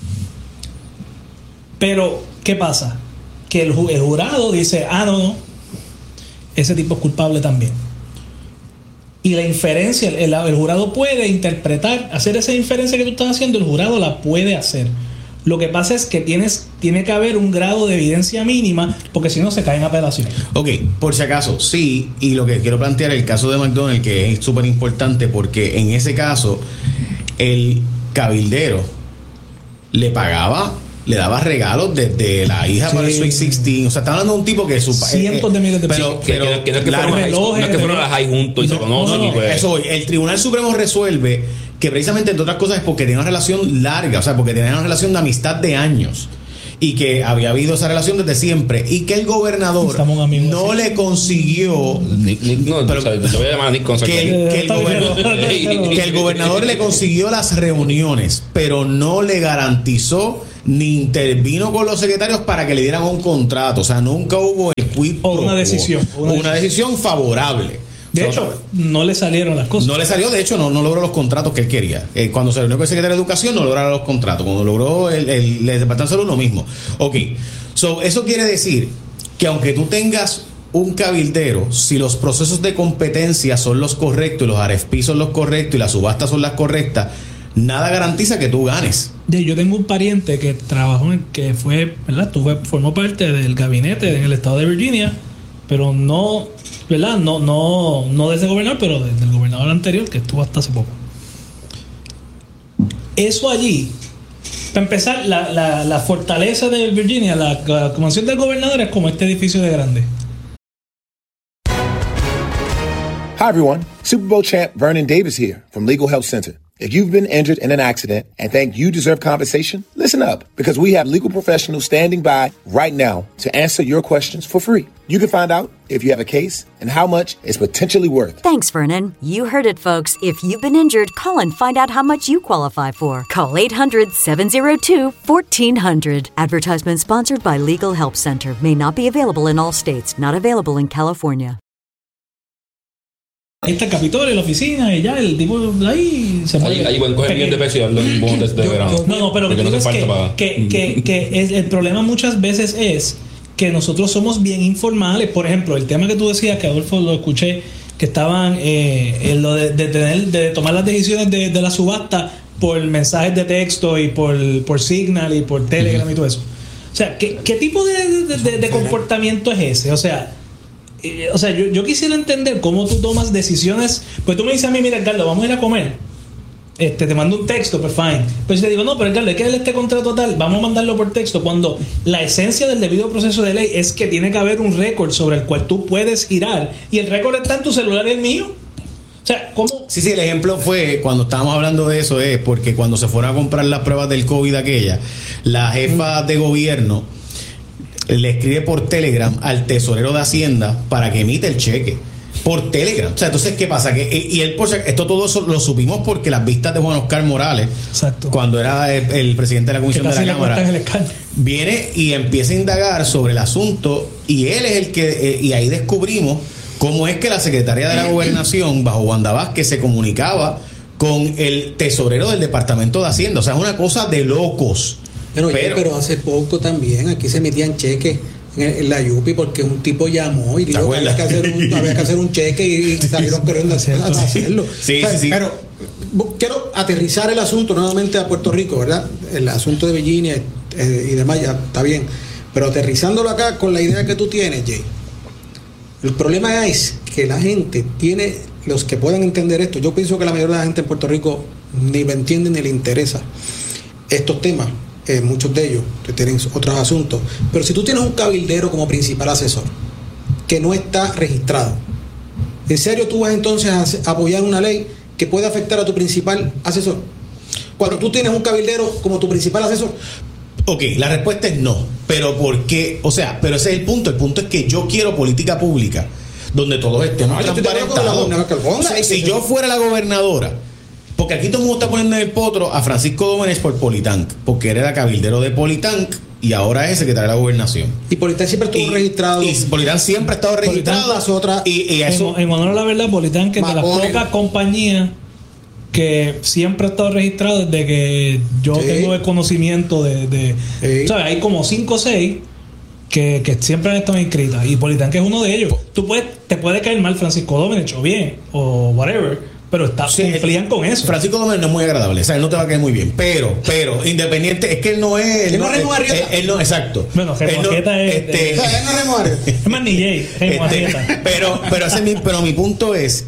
Pero, ¿qué pasa? Que el jurado dice, no, ese tipo es culpable también. Y la inferencia, el jurado puede interpretar, hacer esa inferencia que tú estás haciendo, el jurado la puede hacer. Lo que pasa es que tiene que haber un grado de evidencia mínima, porque si no se cae en apelación. Ok, por si acaso, sí, y lo que quiero plantear el caso de McDonald, que es súper importante, porque en ese caso el cabildero le daba regalos desde la hija para el Sweet 16. O sea, está hablando de un tipo que cientos de miles de pesos. Pero que no es que fueron a la high juntos y se conocen. Eso, el Tribunal Supremo resuelve que precisamente, entre otras cosas, es porque tiene una relación larga, o sea, porque tiene una relación de amistad de años. y que había habido esa relación desde siempre y que el gobernador no le consiguió te voy a llamar a Nick con que el gobernador le consiguió las reuniones, pero no le garantizó ni intervino con los secretarios para que le dieran un contrato. O sea, nunca hubo el quid pro quo, una decisión favorable. De hecho, no le salieron las cosas. No le salió, de hecho, no logró los contratos que él quería. Cuando se reunió con el secretario de Educación, no lograron los contratos. Cuando logró el Departamento de Salud, lo mismo. Ok, eso quiere decir que aunque tú tengas un cabildero, si los procesos de competencia son los correctos y los RFP son los correctos y las subastas son las correctas, nada garantiza que tú ganes. Yo tengo un pariente que trabajó que fue, ¿verdad? Formó parte del gabinete en el estado de Virginia, pero no, ¿verdad? No de ese gobernador, pero del gobernador anterior que estuvo hasta hace poco. Eso allí, para empezar, la fortaleza de Virginia, la convención del gobernador es como este edificio de grande. Hi everyone, Super Bowl champ Vernon Davis here from Legal Help Center. If you've been injured in an accident and think you deserve compensation, listen up, because we have legal professionals standing by right now to answer your questions for free. You can find out if you have a case and how much it's potentially worth. Thanks, Vernon. You heard it, folks. If you've been injured, call and find out how much you qualify for. Call 800-702-1400. Advertisement sponsored by Legal Help Center. May not be available in all states. Not available in California. Ahí está el Capitolio, la oficina, y ya el tipo de ahí se mueve. Ahí pueden coger bien de peso y darle un bono de verano. No, pero lo que digo es que el problema muchas veces es que nosotros somos bien informales. Por ejemplo, el tema que tú decías, que Adolfo lo escuché, que estaban en lo de tomar las decisiones de la subasta por mensajes de texto y por Signal y por Telegram y todo eso. O sea, ¿qué tipo de comportamiento es ese? O sea, yo quisiera entender cómo tú tomas decisiones. Pues tú me dices a mí, mira, Edgardo, vamos a ir a comer. Te mando un texto, pues fine. Pues te digo, no, pero Edgardo, hay que darle este contrato tal, vamos a mandarlo por texto. Cuando la esencia del debido proceso de ley es que tiene que haber un récord sobre el cual tú puedes girar, y el récord está en tu celular y el mío. O sea, ¿cómo? Sí, el ejemplo fue, cuando estábamos hablando de eso, es porque cuando se fueron a comprar las pruebas del COVID aquella, la jefa de gobierno le escribe por Telegram al tesorero de Hacienda para que emite el cheque por Telegram. O sea, entonces, ¿qué pasa? Y él, esto todo eso lo supimos porque las vistas de Juan Oscar Morales, exacto, cuando era el presidente de la Comisión de la Cámara, viene y empieza a indagar sobre el asunto, y él es el que, y ahí descubrimos cómo es que la secretaria de la Gobernación, bajo Wanda Vázquez, se comunicaba con el tesorero del Departamento de Hacienda. O sea, es una cosa de locos. Pero hace poco también aquí se emitían cheques en la Yupi porque un tipo llamó y dijo que había que hacer un cheque y salieron queriendo hacerlo. Sí. Pero quiero aterrizar el asunto nuevamente a Puerto Rico, ¿verdad? El asunto de Virginia y demás ya está bien, pero aterrizándolo acá con la idea que tú tienes, Jay. El problema es que la gente tiene, los que puedan entender esto, yo pienso que la mayoría de la gente en Puerto Rico ni me entiende ni le interesa estos temas. Muchos de ellos que tienen otros asuntos, pero si tú tienes un cabildero como principal asesor que no está registrado, ¿en serio tú vas entonces a apoyar una ley que puede afectar a tu principal asesor? Cuando tú tienes un cabildero como tu principal asesor. Ok, la respuesta es no. Pero ¿por qué? O sea, pero ese es el punto. El punto es que yo quiero política pública donde todos estemos transparentados. Si yo fuera la gobernadora, porque aquí todo el mundo está poniendo en el potro a Francisco Domenech por Politank, porque él era cabildero de Politank y ahora es secretario de la Gobernación. Y Politank siempre estuvo registrado. Y Politank siempre ha estado registrado. Y eso, en honor a la verdad, Politank es de las pocas compañías que siempre ha estado registrado desde que yo tengo el conocimiento de ¿sabes? Hay como 5 o 6 que siempre han estado inscritas, y Politank es uno de ellos. Te puede caer mal Francisco Domenech o bien, o whatever, pero cumplían con eso. Francisco Domenech no es muy agradable, o sea, él no te va a caer muy bien, pero independiente, es que él no es. Él no es él no, exacto. Bueno, Remoarieta es. Él no es Remoarieta. Es más, ni Jay, Remoarieta. Pero mi punto es,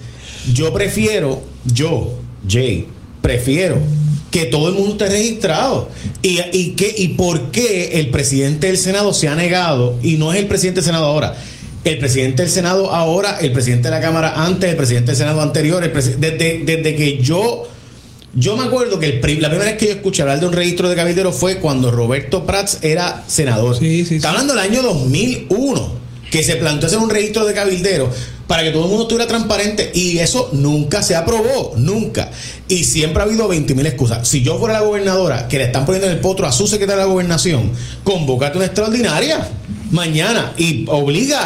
Jay, prefiero que todo el mundo esté registrado. ¿Y por qué el presidente del Senado se ha negado? Y no es el presidente del Senado ahora. El presidente del Senado ahora, el presidente de la Cámara antes, el presidente del Senado anterior, desde que yo Yo me acuerdo que la primera vez que yo escuché hablar de un registro de cabilderos fue cuando Roberto Prats era senador. Está hablando del año 2001, que se planteó hacer un registro de cabilderos para que todo el mundo estuviera transparente, y eso nunca se aprobó, nunca. Y siempre ha habido 20.000 excusas. Si yo fuera la gobernadora, que le están poniendo en el potro a su secretaria de la gobernación, convócate una extraordinaria mañana y obliga